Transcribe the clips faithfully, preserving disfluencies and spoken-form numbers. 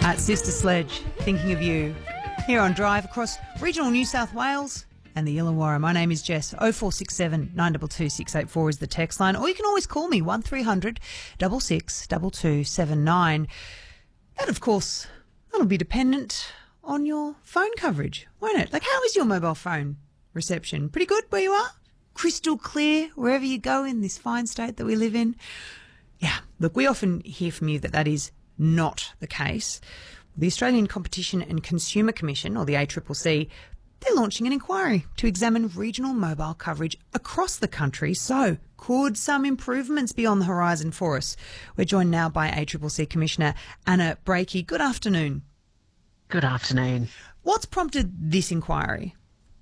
At Sister Sledge, thinking of you. Here on Drive across regional New South Wales and the Illawarra. My name is Jess. oh four six seven, nine two two, six eight four is the text line. Or you can always call me, one three hundred, six six, two two seven nine. And of course, that'll be dependent on your phone coverage, won't it? Like, how is your mobile phone reception? Pretty good where you are? Crystal clear wherever you go in this fine state that we live in? Yeah, look, we often hear from you that that is not the case. The Australian Competition and Consumer Commission, or the A C C C, they're launching an inquiry to examine regional mobile coverage across the country. So, could some improvements be on the horizon for us? We're joined now by A C C C Commissioner Anna Breakey. Good afternoon. Good afternoon. What's prompted this inquiry?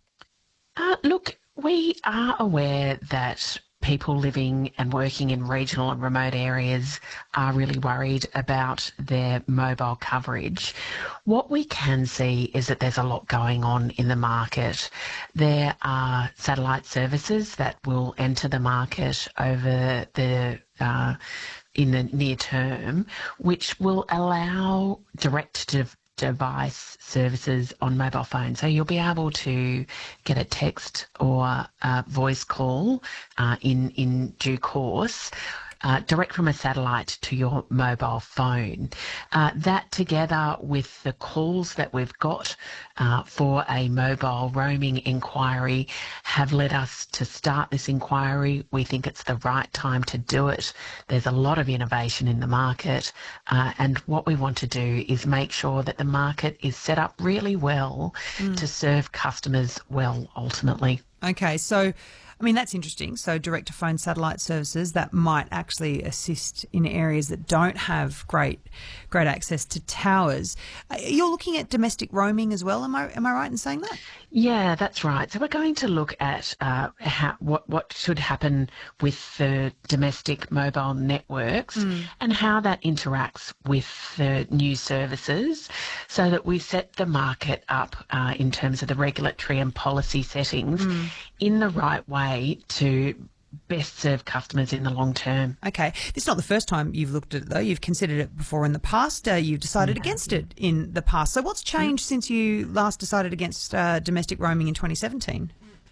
Uh, look, we are aware that people living and working in regional and remote areas are really worried about their mobile coverage. What we can see is that there's a lot going on in the market. There are satellite services that will enter the market over the uh, in the near term, which will allow direct to device services on mobile phones. So you'll be able to get a text or a voice call uh, in, in due course, uh, direct from a satellite to your mobile phone. Uh, that together with the calls that we've got uh, for a mobile roaming inquiry have led us to start this inquiry. We think it's the right time to do it. There's a lot of innovation in the market, uh, and what we want to do is make sure that the market is set up really well mm. to serve customers well ultimately. Okay, so I mean, that's interesting. So direct-to-phone satellite services that might actually assist in areas that don't have great great access to towers. You're looking at domestic roaming as well, am I am I right in saying that? Yeah, that's right. So we're going to look at uh, how, what, what should happen with the domestic mobile networks mm. and how that interacts with the new services so that we set the market up uh, in terms of the regulatory and policy settings mm. in the right way to best serve customers in the long term. Okay. This is not the first time you've looked at it, though. You've considered it before in the past. Uh, you've decided yeah. against it in the past. So what's changed mm. since you last decided against uh, domestic roaming in twenty seventeen?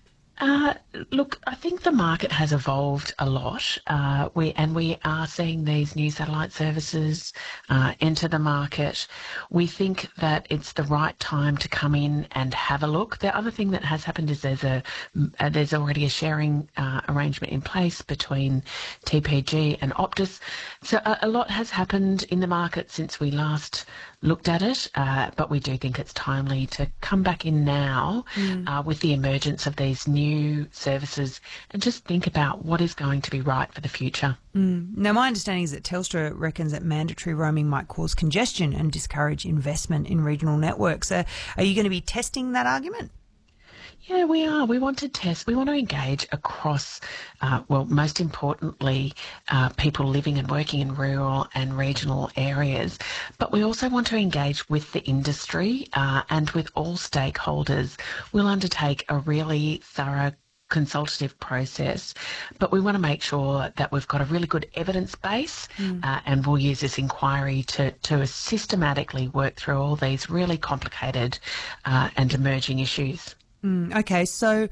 Uh, look, I think the market has evolved a lot, uh, we and we are seeing these new satellite services uh, enter the market. We think that it's the right time to come in and have a look. The other thing that has happened is there's a uh, there's already a sharing uh, arrangement in place between T P G and Optus. So a, a lot has happened in the market since we last looked at it, uh, but we do think it's timely to come back in now mm. uh, with the emergence of these new services and just think about what is going to be right for the future. Mm. Now, my understanding is that Telstra reckons that mandatory roaming might cause congestion and discourage investment in regional networks. Uh, are you going to be testing that argument? Yeah, we are. We want to test. We want to engage across, uh, well, most importantly, uh, people living and working in rural and regional areas. But we also want to engage with the industry uh, and with all stakeholders. We'll undertake a really thorough consultative process, but we want to make sure that we've got a really good evidence base mm. uh, and we'll use this inquiry to, to systematically work through all these really complicated uh, and emerging issues. Mm, okay, so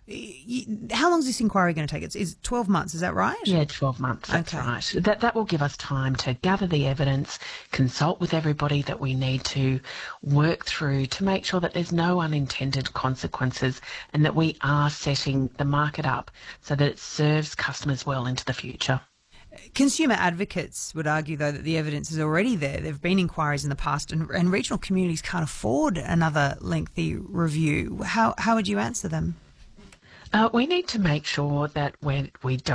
y- how long is this inquiry going to take? It's is twelve months, is that right? Yeah, twelve months, that's okay. right. That that will give us time to gather the evidence, consult with everybody that we need to work through to make sure that there's no unintended consequences and that we are setting the market up so that it serves customers well into the future. Consumer advocates would argue, though, that the evidence is already there. There have been inquiries in the past and, and regional communities can't afford another lengthy review. How, how would you answer them? Uh, we need to make sure that we we don't